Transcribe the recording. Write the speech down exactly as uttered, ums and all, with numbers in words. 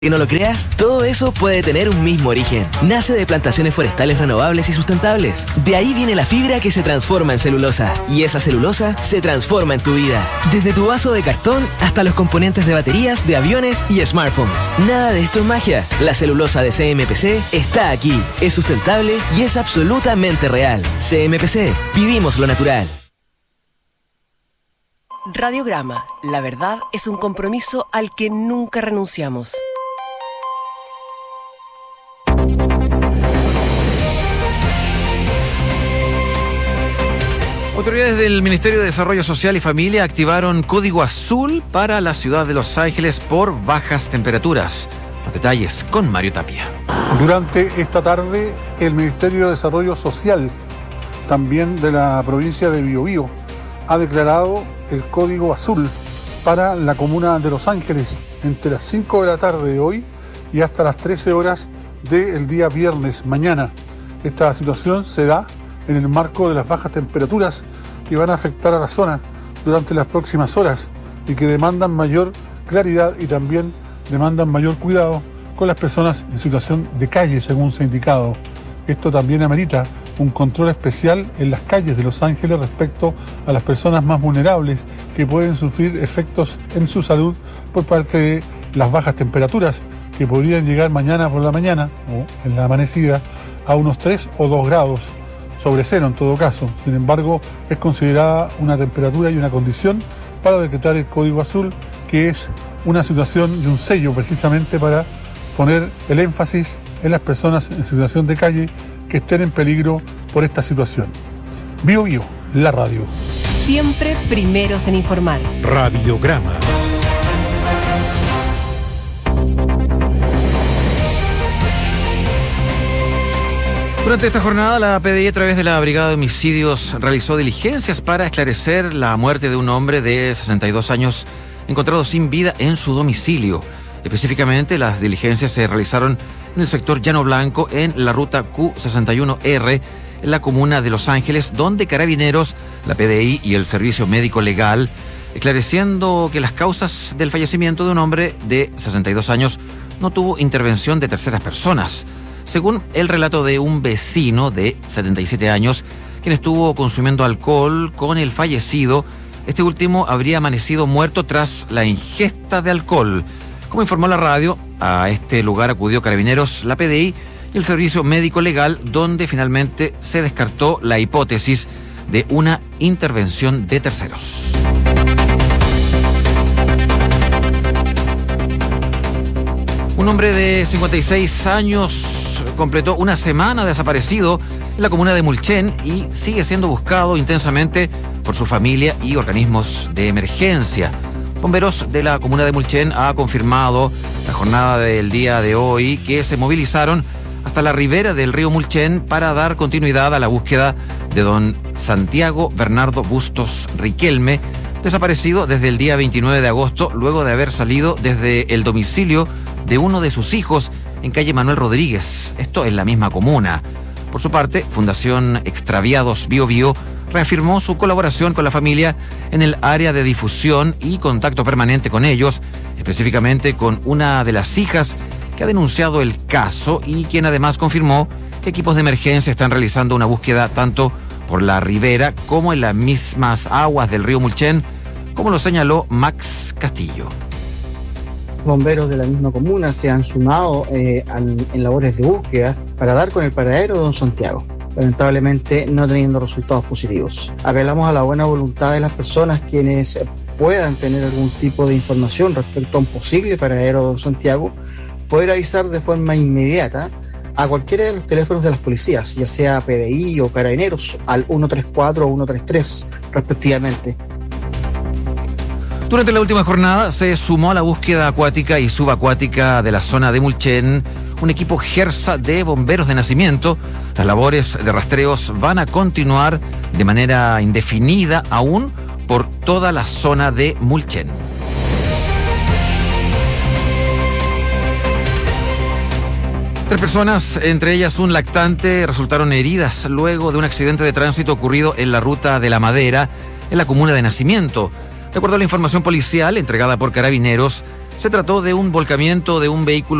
¿Que no lo creas? Todo eso puede tener un mismo origen. Nace de plantaciones forestales renovables y sustentables. De ahí viene la fibra que se transforma en celulosa. Y esa celulosa se transforma en tu vida. Desde tu vaso de cartón hasta los componentes de baterías, de aviones y smartphones. Nada de esto es magia. La celulosa de C M P C está aquí. Es sustentable y es absolutamente real. C M P C. Vivimos lo natural. Radiograma. La verdad es un compromiso al que nunca renunciamos. Autoridades del Ministerio de Desarrollo Social y Familia activaron código azul para la ciudad de Los Ángeles por bajas temperaturas. Los detalles con Mario Tapia. Durante esta tarde, el Ministerio de Desarrollo Social, también de la provincia de Biobío, ha declarado el código azul para la comuna de Los Ángeles entre las cinco de la tarde de hoy y hasta las trece horas del día viernes, mañana. Esta situación se da en el marco de las bajas temperaturas que van a afectar a la zona durante las próximas horas y que demandan mayor claridad y también demandan mayor cuidado con las personas en situación de calle, según se ha indicado. Esto también amerita un control especial en las calles de Los Ángeles respecto a las personas más vulnerables que pueden sufrir efectos en su salud por parte de las bajas temperaturas que podrían llegar mañana por la mañana o en la amanecida a unos tres o dos grados. Sobre cero en todo caso. Sin embargo, es considerada una temperatura y una condición para decretar el código azul, que es una situación y un sello precisamente para poner el énfasis en las personas en situación de calle que estén en peligro por esta situación. Bio Bio, la radio. Siempre primeros en informar. Radiograma. Durante esta jornada, la P D I, a través de la Brigada de Homicidios, realizó diligencias para esclarecer la muerte de un hombre de sesenta y dos años encontrado sin vida en su domicilio. Específicamente, las diligencias se realizaron en el sector Llano Blanco, en la ruta Q sesenta y uno R, en la comuna de Los Ángeles, donde Carabineros, la P D I y el Servicio Médico Legal, esclareciendo que las causas del fallecimiento de un hombre de sesenta y dos años no tuvo intervención de terceras personas. Según el relato de un vecino de setenta y siete años, quien estuvo consumiendo alcohol con el fallecido, este último habría amanecido muerto tras la ingesta de alcohol. Como informó la radio, a este lugar acudió Carabineros, la P D I y el Servicio Médico Legal, donde finalmente se descartó la hipótesis de una intervención de terceros. Un hombre de cincuenta y seis años completó una semana desaparecido en la comuna de Mulchen y sigue siendo buscado intensamente por su familia y organismos de emergencia. Bomberos de la comuna de Mulchen ha confirmado la jornada del día de hoy que se movilizaron hasta la ribera del río Mulchen para dar continuidad a la búsqueda de don Santiago Bernardo Bustos Riquelme, desaparecido desde el día veintinueve de agosto, luego de haber salido desde el domicilio de uno de sus hijos en calle Manuel Rodríguez, esto en la misma comuna. Por su parte, Fundación Extraviados Bio Bio reafirmó su colaboración con la familia en el área de difusión y contacto permanente con ellos, específicamente con una de las hijas que ha denunciado el caso y quien además confirmó que equipos de emergencia están realizando una búsqueda tanto por la ribera como en las mismas aguas del río Mulchen, como lo señaló Max Castillo. Bomberos de la misma comuna se han sumado eh, an, en labores de búsqueda para dar con el paradero de don Santiago, lamentablemente no teniendo resultados positivos. Apelamos a la buena voluntad de las personas quienes puedan tener algún tipo de información respecto a un posible paradero de don Santiago, poder avisar de forma inmediata a cualquiera de los teléfonos de las policías, ya sea P D I o Carabineros, al uno tres cuatro o uno tres tres respectivamente. Durante la última jornada se sumó a la búsqueda acuática y subacuática de la zona de Mulchen un equipo GERSA de bomberos de nacimiento. Las labores de rastreos van a continuar de manera indefinida aún por toda la zona de Mulchen. Tres personas, entre ellas un lactante, resultaron heridas luego de un accidente de tránsito ocurrido en la ruta de La Madera, en la comuna de Nacimiento. De acuerdo a la información policial entregada por Carabineros, Se trató de un volcamiento de un vehículo